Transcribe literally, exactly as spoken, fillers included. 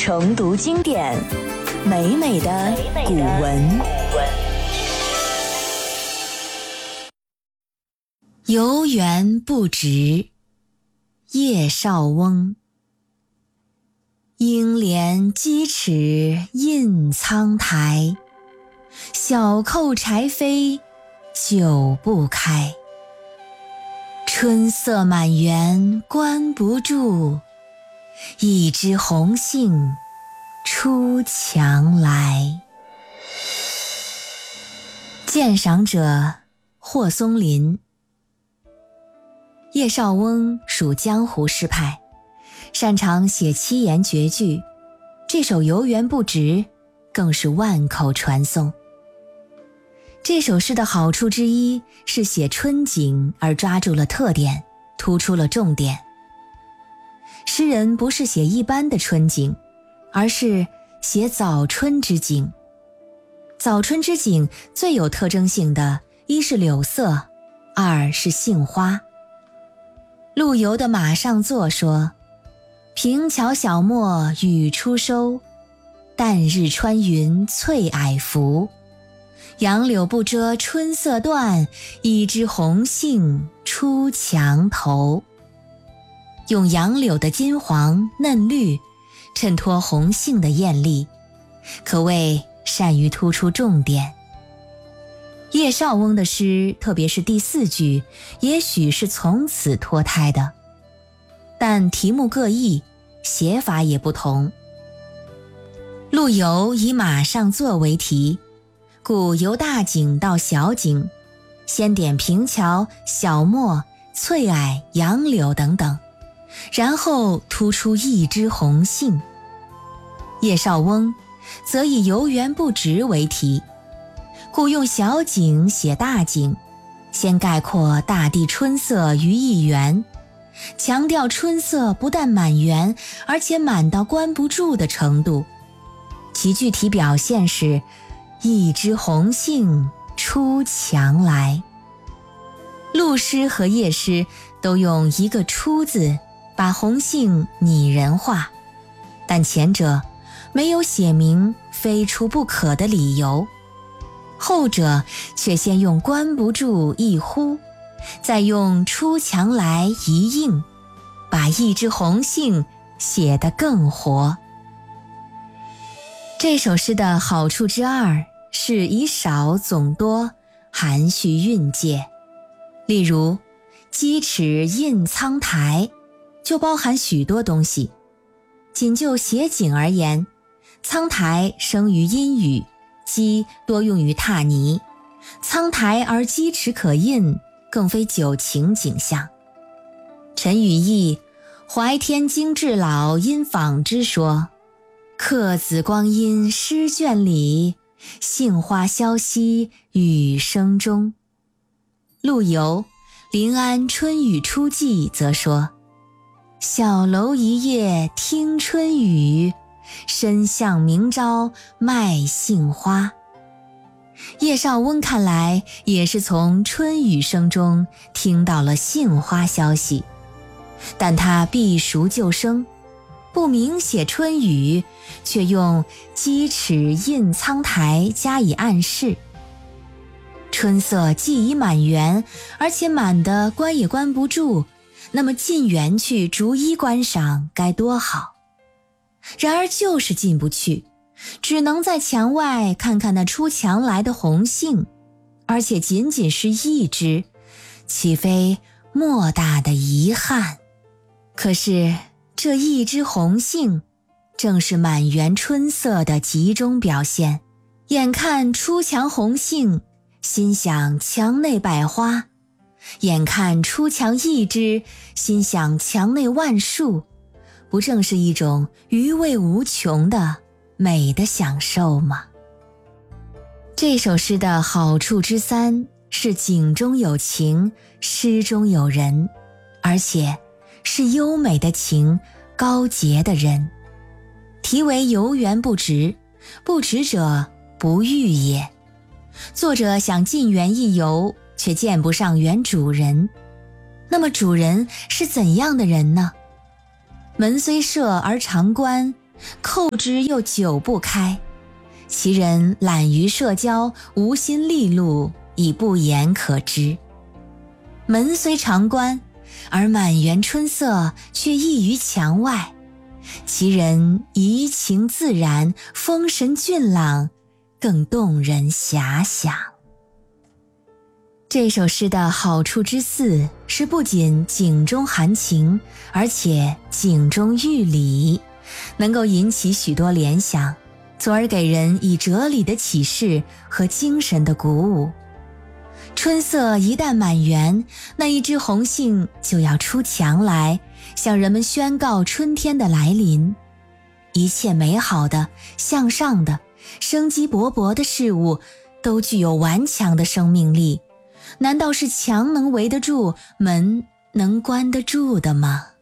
重读经典，美美的古文。游园不值，叶绍翁。应怜鸡齿印苍苔，小扣柴扉久不开。春色满园关不住，一枝红杏出墙来。鉴赏者霍松龄。叶绍翁属江湖诗派，擅长写七言绝句，这首《游园不值》更是万口传颂。这首诗的好处之一是写春景而抓住了特点，突出了重点。诗人不是写一般的春景，而是写早春之景。早春之景最有特征性的，一是柳色，二是杏花。陆游的《马上作》说：平桥小陌雨初收，淡日穿云翠霭浮。杨柳不遮春色断，一枝红杏出墙头。用杨柳的金黄嫩绿衬托红杏的艳丽，可谓善于突出重点。叶绍翁的诗，特别是第四句，也许是从此脱胎的，但题目各异，写法也不同。陆游以马上作为题，故由大景到小景，先点平桥、小陌、翠霭、杨柳等等，然后突出一枝红杏。叶绍翁则以游园不值为题，故用小景写大景，先概括大地春色于一园，强调春色不但满园，而且满到关不住的程度。其具体表现是一枝红杏出墙来。陆诗和叶诗都用一个出字把红杏拟人化，但前者没有写明非出不可的理由，后者却先用关不住一呼，再用出墙来一应，把一枝红杏写得更活。这首诗的好处之二是以少总多，含蓄蕴藉。例如鸡齿印苍苔就包含许多东西。仅就写景而言，苍苔生于阴雨，鸡多用于踏泥，苍苔而鸡齿可印，更非久情景象。陈与义《怀天经至老因访之》说：客子光阴诗卷里，杏花萧兮雨声中。陆游《临安春雨初记》则说：小楼一夜听春雨，深巷明朝卖杏花。叶绍翁看来也是从春雨声中听到了杏花消息，但他避俗就声，不明写春雨，却用鸡齿印苍苔加以暗示。春色既已满园，而且满得关也关不住，那么进园去逐一观赏该多好。然而就是进不去，只能在墙外看看那出墙来的红杏，而且仅仅是一枝，岂非莫大的遗憾？可是这一枝红杏正是满园春色的集中表现。眼看出墙红杏，心想墙内百花；眼看出墙一枝，心想墙内万树，不正是一种余味无穷的美的享受吗？这首诗的好处之三是景中有情，诗中有人，而且是优美的情，高洁的人。题为游园不值，不值者不遇也。作者想进园一游，却见不上园主人。那么主人是怎样的人呢？门虽设而常关， 扣之又久不开。其人懒于社交，无心利禄，已不言可知。门虽常关，而满园春色却溢于墙外。其人怡情自然，风神俊朗，更动人遐想。这首诗的好处之四是不仅景中含情，而且景中寓理，能够引起许多联想，从而给人以哲理的启示和精神的鼓舞。春色一旦满园，那一枝红杏就要出墙来，向人们宣告春天的来临。一切美好的、向上的、生机勃勃的事物都具有顽强的生命力，难道是墙能围得住，门能关得住的吗？